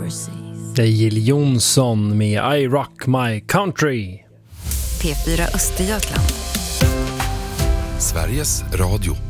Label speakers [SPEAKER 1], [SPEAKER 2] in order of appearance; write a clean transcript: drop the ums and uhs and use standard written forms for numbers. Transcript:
[SPEAKER 1] Det är Jill Johnson med I Rock My Country.
[SPEAKER 2] P4 Östergötland.
[SPEAKER 3] Sveriges Radio.